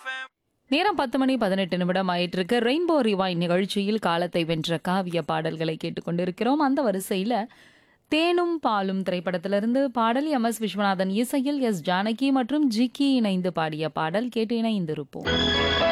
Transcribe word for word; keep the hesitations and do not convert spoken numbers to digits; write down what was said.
நேரம் பத்து மணி பதினெட்டு நிமிடம் ஆயிட்டு இருக்கு. ரெயின்போ ரிவைண்ட் நிகழ்ச்சியில் காலத்தை வென்ற காவிய பாடல்களை கேட்டுக்கொண்டிருக்கிறோம். அந்த வரிசையில தேனும் பாலும் திரைப்படத்திலிருந்து பாடல் எம் எஸ் விஸ்வநாதன் இசையில் எஸ் ஜானகி மற்றும் ஜிக்கி இணைந்து பாடிய பாடல் கேட்டு இணைந்திருப்போம்.